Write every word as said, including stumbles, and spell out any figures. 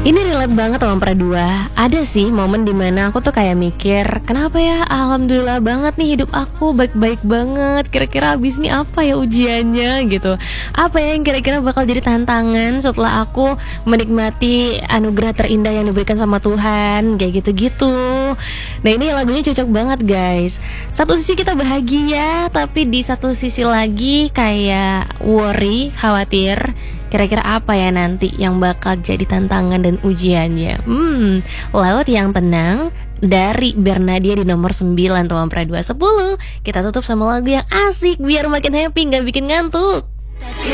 Ini relate banget sama Pradua. Ada sih momen dimana aku tuh kayak mikir, kenapa ya alhamdulillah banget nih hidup aku, baik-baik banget. Kira-kira abis ini apa ya ujiannya gitu. Apa ya yang kira-kira bakal jadi tantangan setelah aku menikmati anugerah terindah yang diberikan sama Tuhan, kayak gitu-gitu. Nah ini lagunya cocok banget guys. Satu sisi kita bahagia, tapi di satu sisi lagi kayak worry, khawatir. Kira-kira apa ya nanti yang bakal jadi tantangan dan ujiannya. Hmm, laut yang tenang dari Bernadia di nomor sembilan Tuan Pra dua sepuluh. Kita tutup sama lagu yang asik biar makin happy, gak bikin ngantuk.